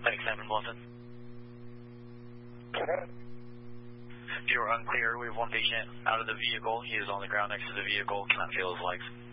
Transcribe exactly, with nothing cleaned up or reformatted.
Medic seven, Bluffton. If you are unclear, we have one patient out of the vehicle. He is on the ground next to the vehicle, cannot feel his legs.